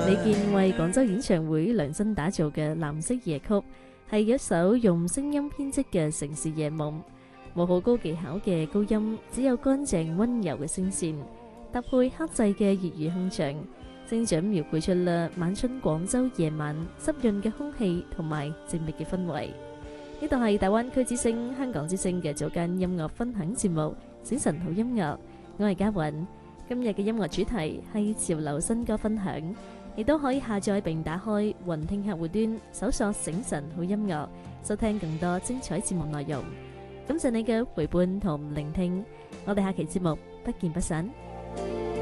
李健為廣州演唱會量身打造嘅《藍色夜曲》，係一首用聲音編織嘅城市夜夢，冇好高技巧嘅高音，只有乾淨溫柔嘅聲線，搭配克制嘅粵語哼唱，精準描繪出了晚春廣州夜晚濕潤嘅空氣同埋靜謐嘅氛圍。呢度係大灣區之聲、香港之聲嘅早間音樂分享節目《醒晨好音樂》，我係嘉韻。今日嘅音樂主題係潮流新歌分享，亦都可以下載並打開雲聽客戶端，搜索醒晨好音樂，收聽更多精彩節目內容。感謝你嘅陪伴同聆聽，我哋下期節目不見不散。